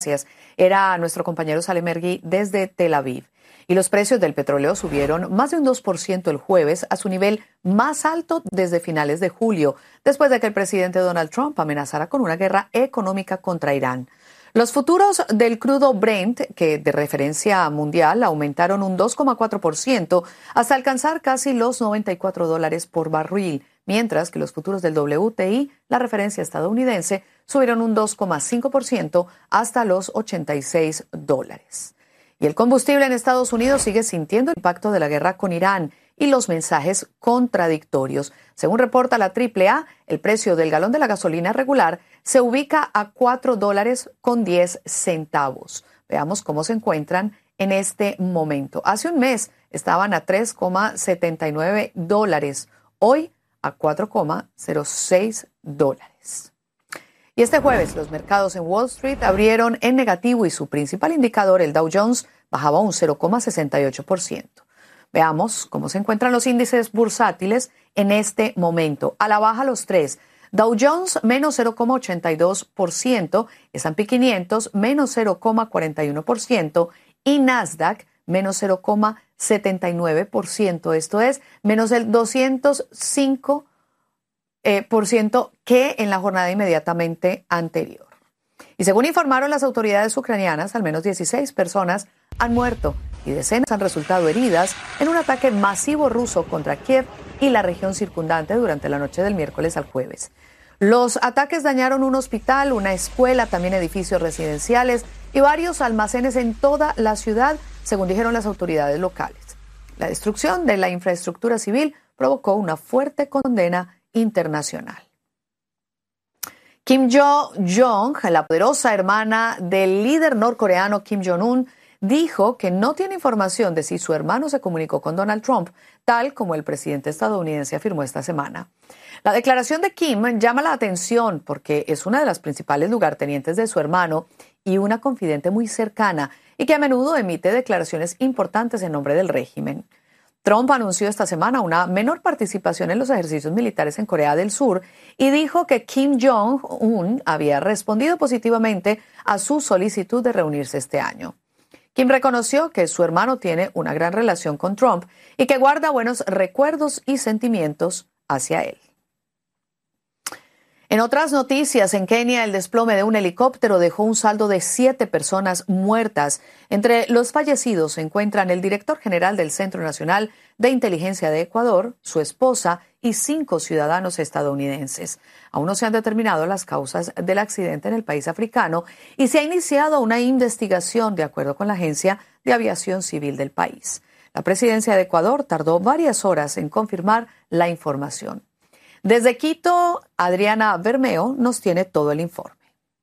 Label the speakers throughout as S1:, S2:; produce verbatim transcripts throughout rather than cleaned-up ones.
S1: Gracias. Era nuestro compañero Salem Ergui desde Tel Aviv. Y los precios del petróleo subieron más de un dos por ciento el jueves a su nivel más alto desde finales de julio, después de que el presidente Donald Trump amenazara con una guerra económica contra Irán. Los futuros del crudo Brent, que de referencia mundial, aumentaron un dos coma cuatro por ciento hasta alcanzar casi los noventa y cuatro dólares por barril, mientras que los futuros del W T I, la referencia estadounidense, subieron un dos coma cinco por ciento hasta los ochenta y seis dólares. Y el combustible en Estados Unidos sigue sintiendo el impacto de la guerra con Irán y los mensajes contradictorios. Según reporta la triple A, el precio del galón de la gasolina regular se ubica a cuatro dólares con diez centavos. Veamos cómo se encuentran en este momento. Hace un mes estaban a tres coma setenta y nueve dólares, hoy a cuatro coma cero seis dólares. Y este jueves los mercados en Wall Street abrieron en negativo y su principal indicador, el Dow Jones, bajaba un cero coma sesenta y ocho por ciento. Veamos cómo se encuentran los índices bursátiles en este momento. A la baja los tres. Dow Jones menos cero coma ochenta y dos por ciento, S and P quinientos menos cero coma cuarenta y uno por ciento y Nasdaq menos cero coma setenta y nueve por ciento. Esto es menos el doscientos cinco eh, por ciento que en la jornada inmediatamente anterior. Y según informaron las autoridades ucranianas, al menos dieciséis personas han muerto y decenas han resultado heridas en un ataque masivo ruso contra Kiev y la región circundante durante la noche del miércoles al jueves. Los ataques dañaron un hospital, una escuela, también edificios residenciales y varios almacenes en toda la ciudad, según dijeron las autoridades locales. La destrucción de la infraestructura civil provocó una fuerte condena internacional. Kim Yo-jong, la poderosa hermana del líder norcoreano Kim Jong-un, dijo que no tiene información de si su hermano se comunicó con Donald Trump, tal como el presidente estadounidense afirmó esta semana. La declaración de Kim llama la atención porque es una de las principales lugartenientes de su hermano y una confidente muy cercana y que a menudo emite declaraciones importantes en nombre del régimen. Trump anunció esta semana una menor participación en los ejercicios militares en Corea del Sur y dijo que Kim Jong-un había respondido positivamente a su solicitud de reunirse este año. Kim reconoció que su hermano tiene una gran relación con Trump y que guarda buenos recuerdos y sentimientos hacia él. En otras noticias, en Kenia, el desplome de un helicóptero dejó un saldo de siete personas muertas. Entre los fallecidos se encuentran el director general del Centro Nacional de Inteligencia de Ecuador, su esposa y cinco ciudadanos estadounidenses. Aún no se han determinado las causas del accidente en el país africano y se ha iniciado una investigación de acuerdo con la Agencia de Aviación Civil del país. La presidencia de Ecuador tardó varias horas en confirmar la información. Desde Quito, Adriana Bermeo nos tiene todo el informe.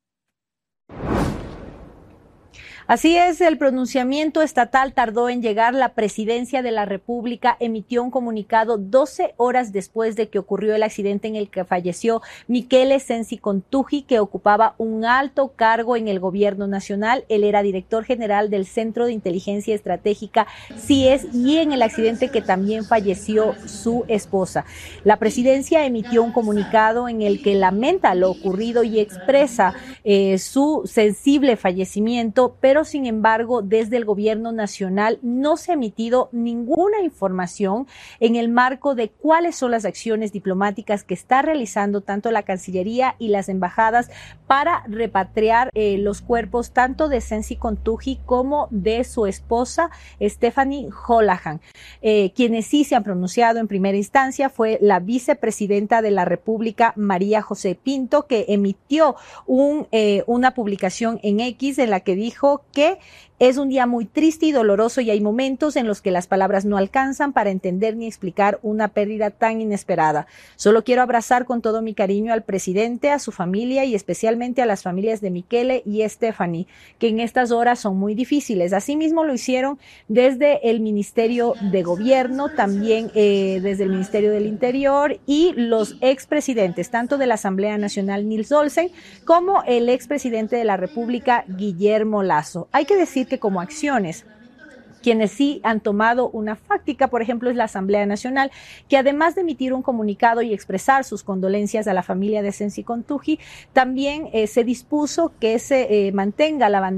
S2: Así es, el pronunciamiento estatal tardó en llegar. La Presidencia de la República emitió un comunicado doce horas después de que ocurrió el accidente en el que falleció Miquele Sensi Contuji, que ocupaba un alto cargo en el gobierno nacional. Él era director general del Centro de Inteligencia Estratégica, C I E S, y en el accidente que también falleció su esposa. La Presidencia emitió un comunicado en el que lamenta lo ocurrido y expresa eh, su sensible fallecimiento, pero sin embargo, desde el gobierno nacional no se ha emitido ninguna información en el marco de cuáles son las acciones diplomáticas que está realizando tanto la Cancillería y las embajadas para repatriar eh, los cuerpos tanto de Sensi Contuji como de su esposa Stephanie Holohan. Eh, quienes sí se han pronunciado en primera instancia fue la vicepresidenta de la República, María José Pinto, que emitió un, eh, una publicación en X en la que dijo que es un día muy triste y doloroso y hay momentos en los que las palabras no alcanzan para entender ni explicar una pérdida tan inesperada. Solo quiero abrazar con todo mi cariño al presidente, a su familia y especialmente a las familias de Miquele y Stephanie, que en estas horas son muy difíciles. Asimismo lo hicieron desde el Ministerio de Gobierno, también eh, desde el Ministerio del Interior y los expresidentes, tanto de la Asamblea Nacional Nils Olsen como el expresidente de la República Guillermo Lasso. Hay que decir que como acciones Quienes sí han tomado una fáctica, por ejemplo, es la Asamblea Nacional, que además de emitir un comunicado y expresar sus condolencias a la familia de Sensi Contuji, también eh, se dispuso que se eh, mantenga la bandera